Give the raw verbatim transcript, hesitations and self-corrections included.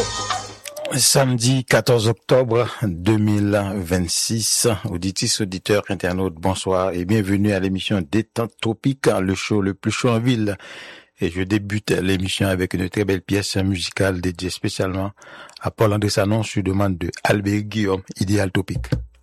Samedi quatorze octobre deux mille vingt-six, auditrices, auditeurs, internautes, bonsoir et bienvenue à l'émission Détente Tropique, le show le plus chaud en ville. Et je débute l'émission avec une très belle pièce musicale dédiée spécialement à Paul-André Sanon sur demande de Albert Guillaume, Idéal Topique.